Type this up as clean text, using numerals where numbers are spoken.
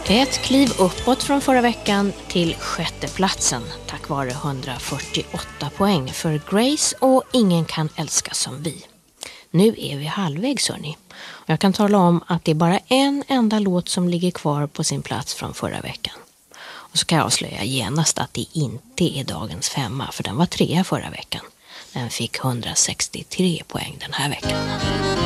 Ett kliv uppåt från förra veckan till sjätte platsen tack vare 148 poäng för Grace och Ingen kan älska som vi. Nu är vi halvvägs, hörni. Och jag kan tala om att det är bara en enda låt som ligger kvar på sin plats från förra veckan. Och så kan jag avslöja genast att det inte är dagens femma, för den var trea förra veckan. Den fick 163 poäng den här veckan.